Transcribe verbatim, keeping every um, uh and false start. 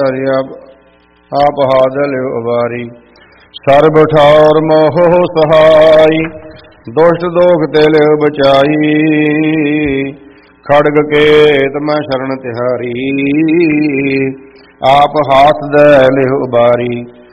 ਹਰਿ ਆਪ ਹਾਦ ਲਿਓ ਉਬਾਰੀ। ਸਰਬ ਠੌਰ ਮੋਹ ਸਹਾਈ ਦੁਸ਼ਟ ਦੋਖ ਤੇ ਲਿਓ ਬਚਾਈ। ਖੜਗ ਕੇਤ ਮੈਂ ਸ਼ਰਨ ਤਿਹਾਰੀ ਆਪ ਹਾਥ ਦੇ ਲਿਓ ਉਬਾਰੀ।